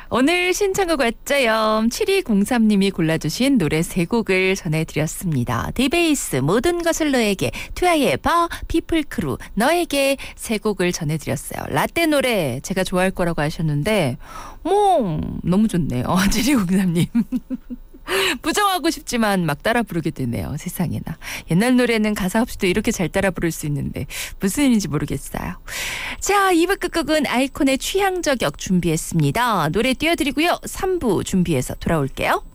오늘 신청곡 왔죠요. 7203님이 골라주신 노래 3곡을 전해드렸습니다. 디베이스 모든 것을 너에게, 투아의 바, 피플크루 너에게 3곡을 전해드렸어요. 라떼 노래 제가 좋아할 거라고 하셨는데 너무 좋네요. 7203님. 부정하고 싶지만 막 따라 부르게 되네요. 세상에나. 옛날 노래는 가사 없이도 이렇게 잘 따라 부를 수 있는데 무슨 일인지 모르겠어요. 자, 2부 끝곡은 아이콘의 취향 저격 준비했습니다. 노래 띄워드리고요. 3부 준비해서 돌아올게요.